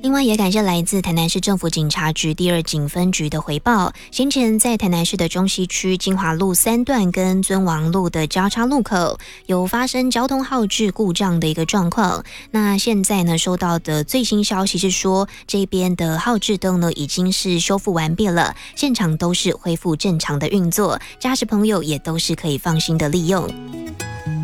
另外也感谢来自台南市政府警察局第2警分局的回报，先前在台南市的中西区金华路3段跟尊王路的交叉路口有发生交通号志故障的一个状况。那现在呢，收到的最新消息是说，这边的号志灯呢已经是修复完毕了，现场都是恢复正常的运作，驾驶朋友也都是可以放心的利用。